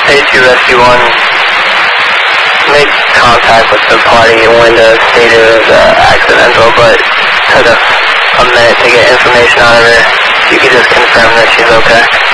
Stage 2 Rescue 1, make contact with the party when the state is accidental, but took a minute to get information out of her. You could just confirm that she's okay.